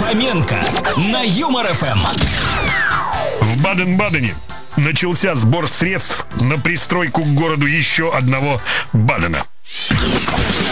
Фоменко на Юмор ФМ. В Баден-Бадене начался сбор средств на пристройку к городу еще одного Бадена.